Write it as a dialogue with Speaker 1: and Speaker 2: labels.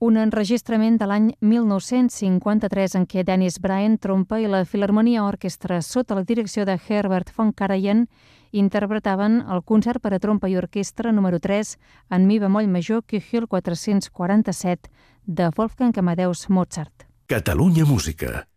Speaker 1: Un enregistrament de l'any 1953 en què Dennis Bryant, trompa, i la Filharmonia Orquestra, sota la direcció de Herbert von Karajan, interpretaven el concert per a trompa i orquestra número 3 en mi bemoll major Köchel 447 de Wolfgang Amadeus Mozart.
Speaker 2: Catalunya Música.